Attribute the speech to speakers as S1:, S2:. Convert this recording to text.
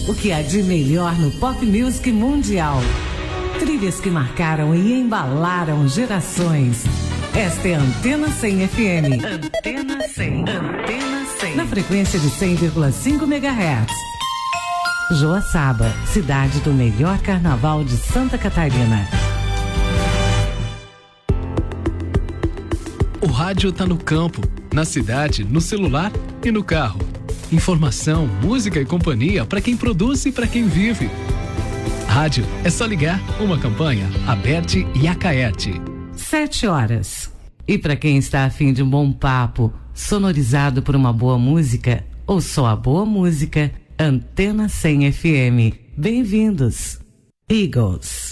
S1: O que há de melhor no pop music mundial. Trilhas que marcaram e embalaram gerações. Esta é a Antena 100 FM. Antena 100. Antena 100. Na frequência de 100,5 MHz. Joaçaba, cidade do melhor carnaval de Santa Catarina.
S2: O rádio tá no campo, na cidade, no celular e no carro. Informação, música e companhia para quem produz e para quem vive. Rádio é só ligar. Uma campanha Aberte e Acaerte.
S1: 7 horas. E para quem está afim de um bom papo, sonorizado por uma boa música ou só a boa música, Antena 100 FM. Bem-vindos. Eagles.